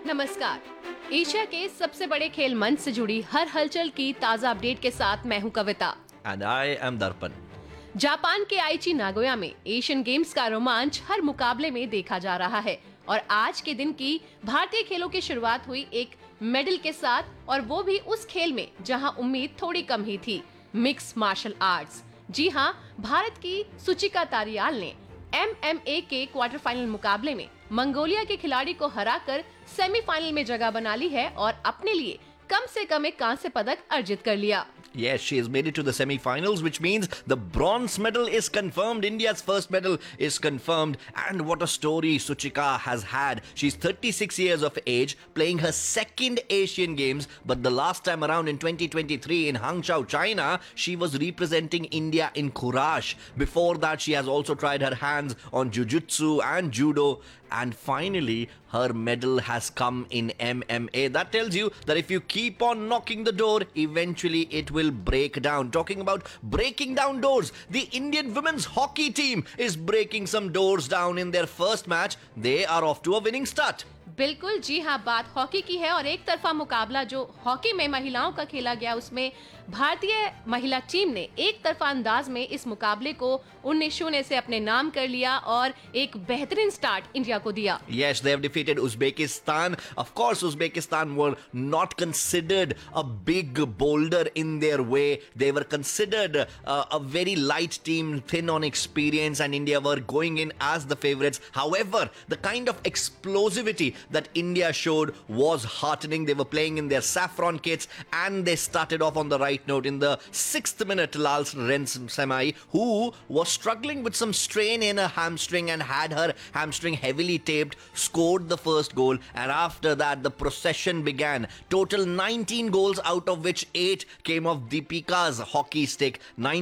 नमस्कार। एशिया के सबसे बड़े खेल मंच से जुड़ी हर हलचल की ताजा अपडेट के साथ मैं हूं कविता। And I am Darpan. Japan के आइची नागोया में एशियन गेम्स का रोमांच हर मुकाबले में देखा जा रहा है और आज के दिन की भारतीय खेलों की शुरुआत हुई एक मेडल के साथ, और वो भी उस खेल में जहां उम्मीद थोड़ी कम ही थी, मिक्स मार्शल आर्ट्स। जी हां, भारत की सुचिका तारियाल ने MMA के क्वार्टर फाइनल मुकाबले में मंगोलिया के खिलाड़ी को हराकर सेमीफाइनल में जगह बना ली है और अपने लिए कम से कम एक कांस्य पदक अर्जित कर लिया। Yes, she has made it to the semi-finals, which means the bronze medal is confirmed. India's first medal is confirmed. And what a story Suchika has had. She's 36 years of age, playing her second Asian Games. But the last time around in 2023 in Hangzhou, China, she was representing India in Courage. Before that, she has also tried her hands on Jiu-Jitsu and Judo. And finally, her medal has come in MMA. That tells you that if you keep on knocking the door, eventually it will break down. Talking about breaking down doors, the Indian women's hockey team is breaking some doors down in their first match. They are off to a winning start. बिल्कुल, जी हाँ, बात hockey की है और एक तरफा मुकाबला जो हॉकी में महिलाओं का खेला गया, उसमें भारतीय महिला टीम ने एक तरफा अंदाज में इस मुकाबले को 19-0 से अपने नाम कर लिया और एक बेहतरीन स्टार्ट इंडिया को दिया। Yes, they have defeated Uzbekistan. Of course, Uzbekistan were not considered a big boulder in their way. They were considered a very light team, thin on experience, and India were going in as the favorites. However, the kind of explosivity that India showed was heartening. They were playing in their saffron kits and they started off on the right note. In the 6th minute, Lal Rensamai, who was struggling with some strain in her hamstring and had her hamstring heavily taped, scored the first goal, and after that the procession began. Total 19 goals, out of which 8 came off Deepika's hockey stick.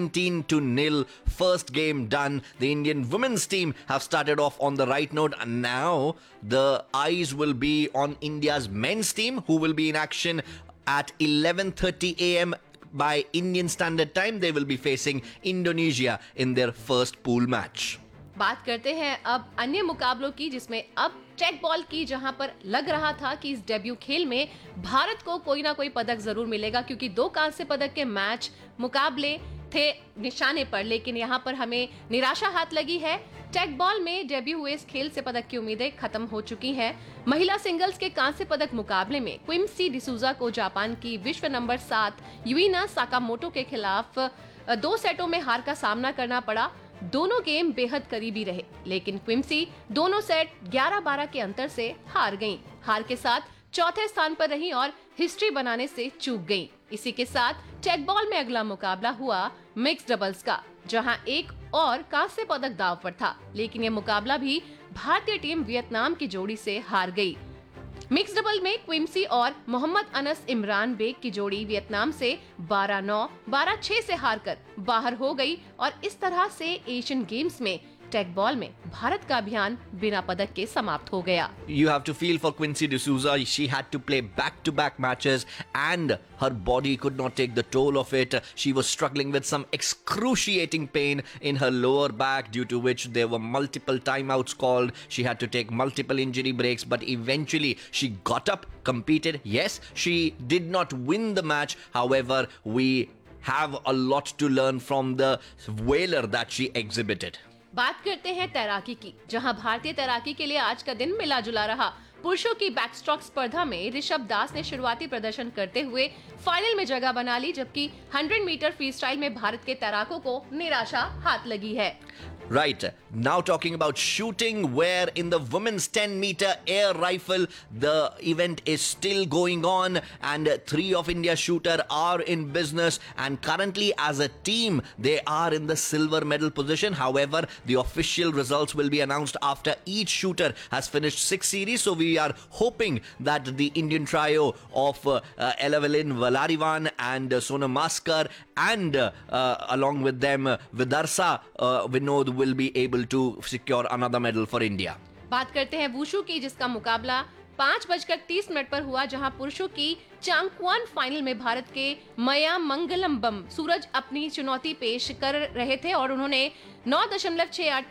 19-0, first game done. The Indian women's team have started off on the right note, and now the eyes will be on India's men's team, who will be in action at 11:30 a.m. by Indian Standard Time. They will be facing Indonesia in their first pool match. बात करते हैं अब अन्य मुकाबलों की, जिसमें अब take ball की, जहां पर लग रहा था कि इस डेब्यू खेल में भारत को कोई ना कोई पदक जरूर मिलेगा, क्योंकि 2 कांस्य पदक के मैच मुकाबले थे निशाने पर, लेकिन यहां पर हमें निराशा हाथ लगी है। टेक बॉल में डेब्यू हुए इस खेल से पदक की उम्मीदें खत्म हो चुकी हैं। महिला सिंगल्स के कांस्य पदक मुकाबले में क्विम्सी डिसूजा को जापान की विश्व नंबर 7 युइना साकामोटो के खिलाफ 2 सेटों में हार का सामना करना पड़ा। दोनों गेम बेहद करीबी रहे, लेकिन क्विम्सी दोनों सेट 11-12 के अंतर से हार गईं। हार के साथ चौथे स्थान पर रही और हिस्ट्री बनाने से चूक गईं। इसी के साथ टेक बॉल में अगला मुकाबला हुआ मिक्स डबल्स का, जहां एक और कांस्य पदक दांव पर था, लेकिन यह मुकाबला भी भारतीय टीम वियतनाम की जोड़ी से हार गई। मिक्स डबल में क्विम्सी और मोहम्मद अनस इमरान बेग की जोड़ी वियतनाम से 12-9, 12-6 से हारकर बाहर हो गई और इस तरह से एशियन गेम्स में टेक बॉल में भारत का अभियान बिना पदक के समाप्त हो गया। You have to feel for Quincy D'Souza. She had to play back-to-back matches and her body could not take the toll of it. She was struggling with some excruciating pain in her lower back, due to which there were multiple timeouts called. She had to take multiple injury breaks, but eventually she got up, competed. Yes, she did not win the match. However, we have a lot to learn from the valor that she exhibited. बात करते हैं तैराकी की, जहां भारतीय तैराकी के लिए आज का दिन मिला जुला रहा। पुरुषों की बैकस्ट्रोक स्पर्धा में ऋषभ दास ने शुरुआती प्रदर्शन करते हुए फाइनल में जगह बना ली, जबकि 100 मीटर फ्री स्टाइल में भारत के तैराकों को निराशा हाथ लगी है। Right, now talking about shooting, where in the women's 10-meter air rifle, the event is still going on and 3 of India's shooters are in business, and currently as a team they are in the silver medal position. However, the official results will be announced after each shooter has finished 6 series, so we are hoping that the Indian trio of Elavelin Valarivan and Sonam Maskar and along with them Vidarsa Vinod will be able to secure another medal for India. बात करते हैं wushu की, जिसका मुकाबला 5:30 पर हुआ, जहां पुरुषों की चांगक्वान फाइनल में भारत के मया मंगलम्बम सूरज अपनी चुनौती पेश कर रहे थे और उन्होंने 9.68